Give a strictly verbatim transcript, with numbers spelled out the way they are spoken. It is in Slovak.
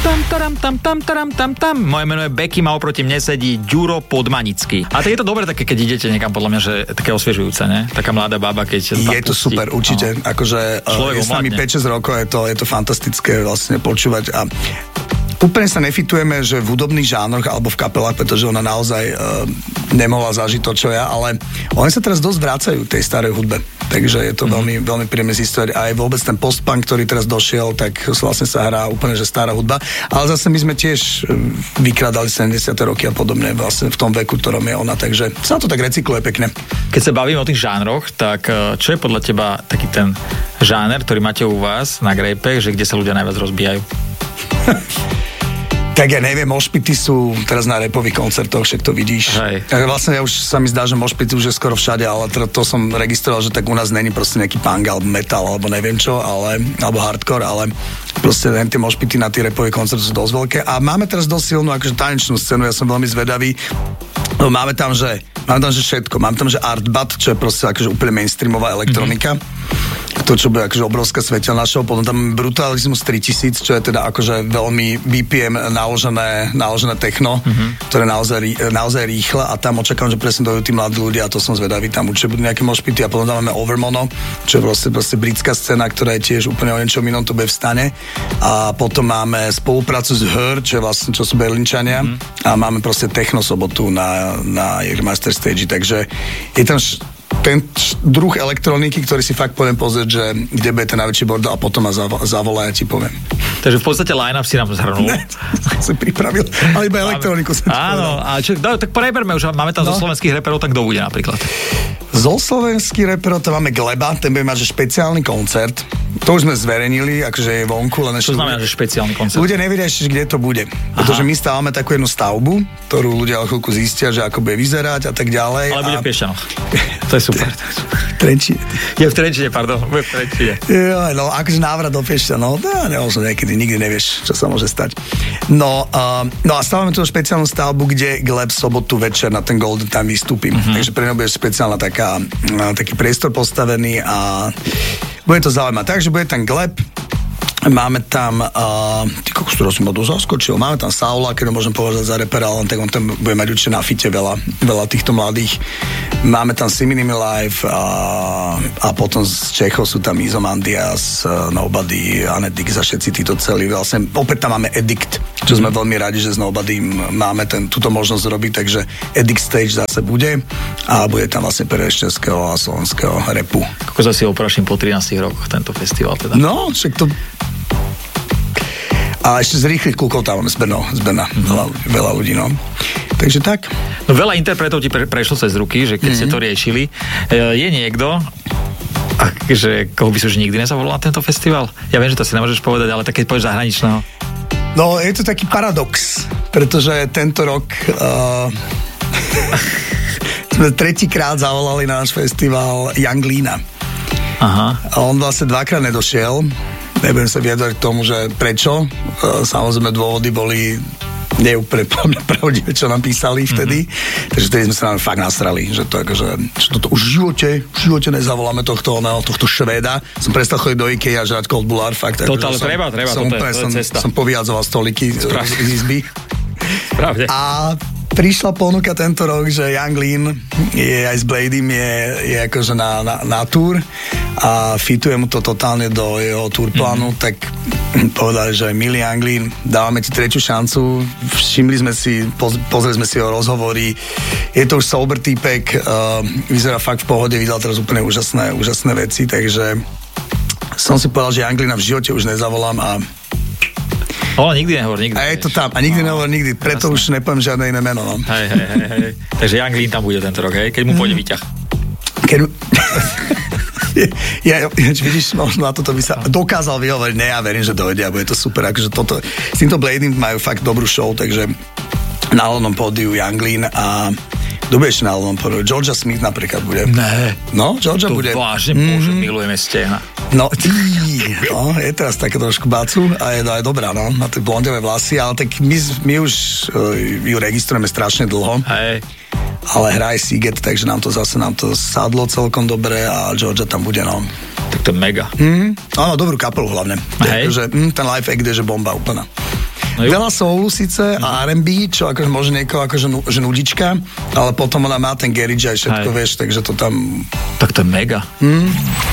Tam, taram, tam, tam, taram, tam, tam. Moje meno je Beky, a oproti mne sedí Ďuro Podmanický. A to je to dobré také, keď idete niekam, podľa mňa, že také osviežujúce, ne? Taká mladá bába, keď je to pustí. Super, určite. No. Akože je s nami päť šesť rokov, je to, je to fantastické vlastne počúvať a úplne sa nefitujeme, že v hudobných žánroch alebo v kapelách, pretože ona naozaj uh, nemohla zažiť to, čo ja, ale oni sa teraz dosť vracajú tej starej hudbe. Takže je to mm. veľmi, veľmi príjemné zistovať. Aj vôbec ten post-punk, ktorý teraz došiel, tak vlastne sa hrá úplne, že stará hudba. Ale zase my sme tiež vykladali sedemdesiate roky a podobne vlastne v tom veku, ktorom je ona. Takže sa to tak recykluje pekne. Keď sa bavíme o tých žánroch, tak čo je podľa teba taký ten žáner, ktorý máte u vás na Grape, že kde sa ľudia najviac rozbijajú? Tak ja neviem, mošpity sú teraz na rapových koncertoch, však to vidíš. Hej. Vlastne ja už sa mi zdá, že mošpity už je skoro všade, ale to, to som registroval, že tak u nás není proste nejaký punk, alebo metal, alebo neviem čo, ale, alebo hardcore, ale proste tie mošpity na tie rapové koncerty sú dosť veľké. A máme teraz dosť silnú akože tanečnú scénu, ja som veľmi zvedavý. No, máme tam, že máme tam, že všetko. Mám tam, že Artbat, čo je proste akože úplne mainstreamová elektronika. Mm-hmm. To, čo bude akože obrovská svetelná show. Potom tam Brutalismus tritisíc, čo je teda akože veľmi bé pé em naložené, naložené techno, mm-hmm. ktoré naozaj, naozaj rýchle a tam očakám, že presne dojú tí mladí ľudia a to som zvedavý. Tam určite budú nejaké mošpity a potom tam máme Overmono, čo je proste, proste britská scéna, ktorá je tiež úplne o niečom inom, to bude v stane. A potom máme spoluprácu s Her, čo je vlastne, čo sú Berlínčania mm-hmm. a máme proste techno sobotu na, na Jägermeister stage, takže je tam š- ten druh elektroniky, ktorý si fakt poviem pozrieť, že kde bude ten najväčší bordel a potom ma zav- zavolá, ja ti poviem. Takže v podstate line-up si nám zhrnul. Ne, si pripravil, ale iba elektroniku som áno, a čo, no, tak preberme už, máme tam no. zo slovenských reperov, tak kto bude napríklad? Zo slovenských reperov tam máme Gleba, ten bude mať, že špeciálny koncert. To už sme zverejnili, akože je vonku. Len čo znamená, že špeciálny koncert? Ľudia nevedia ešte, kde to bude. Aha. Pretože my stávame takú jednu stavbu, ktorú ľudia o chvíľku zistia, že ako bude vyzerať a tak ďalej. Ale bude a... v Piešťanoch. To je super. V Trenčine. Je v Trenčine, pardon. Bude v Trenčine. Jo, no, akože návrat do Piešťanov, no, nemožno niekedy, nikdy nevieš, čo sa môže stať. No, uh, no a stávame tú špeciálnu stavbu, kde Gleb sobotu večer na ten Golden Time vystúpim. Mm-hmm. Takže pre mňa bude špeciálna taká, uh, taký priestor postavený a bude to zaujímavé. Takže bude ten Gleb, máme tam, uh, ty kokos, ktorý som ma dosť zaskočil, máme tam Saula, keď môžem povedať za repera, len tak on tam bude mať určite na fite veľa, veľa týchto mladých. Máme tam Siminimi Live a, a potom z Čechov sú tam Izomandias, uh, Nobody, Anedix a všetci títo celí. Vlastne opäť tam máme Edict, čo sme veľmi radi, že z Nobody máme ten, túto možnosť robiť, takže Edict Stage zase bude a bude tam vlastne pereš českého a slovenského repu. Ako sa si opraším po trinástich rokoch tento festival teda? No, však to... A ešte z rýchlych kúkov tam máme z Brno, z Brna, mm-hmm. veľa, veľa ľudí, no. Takže tak. No veľa interpretov ti pre, prešlo cez ruky, že keď mm-hmm. ste to riešili. E, je niekto, a, že koho by si už nikdy nezavolal na tento festival? Ja viem, že to si nemôžeš povedať, ale tak keď povieš zahraničného. No, je to taký paradox, pretože tento rok uh, sme tretíkrát zavolali na náš festival Young Leana. Aha. A on vlastne dvakrát nedošiel. Nebudem sa vyjadrovať k tomu, že prečo. Samozrejme dôvody boli neúplne pravdivé, čo nám písali vtedy. Mm-hmm. Takže vtedy sme sa nám fakt nasrali, že to akože, že toto už v živote, v živote nezavoláme tohto, no, tohto Švéda. Som prestal chodiť do IKEA a žrať Cold Bullard, fakt. Total, akože treba, treba, som, toto úplne, je, to je cesta. Som, som poviadzoval stoliky z, z izby. Správne. A prišla ponuka tento rok, že Young Lean je aj s Bladym je, je akože na, na, na túr a fituje mu to totálne do jeho túrplánu, mm-hmm. tak povedali, že milý Young Lean, dávame ti tretiu šancu, všimli sme si, poz, pozreli sme si jeho rozhovory, je to už sober týpek, uh, vyzerá fakt v pohode, vydal teraz úplne úžasné, úžasné veci, takže som si povedal, že Young Leana v živote už nezavolám a O, nikdy nehovor, nikdy. A je to tam. A nikdy no, nehovor, nikdy. Preto jasne. Už nepoviem žiadne iné meno. No. Hej, hej, hej, hej. Takže Young Lean tam bude tento rok, hej? Keď mu pôjde výťah. Keď... ja, ja, vidíš, no, na toto by sa dokázal vyhovoriť. Ne, ja verím, že dojde a bude to super. Akože toto, s týmto Bladym majú fakt dobrú show, takže na hlavnom pódiu Young Lean a kto bude ešte na hlavnom pódiu? Georgia Smith napríklad bude. Ne. No, Georgia to bude. To vážne, mm-hmm. Bože, milujeme stehna. No, tí, no, je teraz také trošku bacu a je, no, je dobrá, no, na tie blondiové vlasy, ale tak my, my už uh, ju registrujeme strašne dlho. Hej. Ale hrá aj Siget, takže nám to zase nám to sadlo celkom dobre a Georgia tam bude, no. Tak to je mega. Mm, áno, dobrú kapelu hlavne. Hej. Takže mm, ten live act je, že bomba úplná. No veľa soulu síce a er end bí, čo akože môže niekoho akože nu, že nudička, ale potom ona má ten garage aj všetko, hej. Vieš, takže to tam... Tak to je mega. Hmm.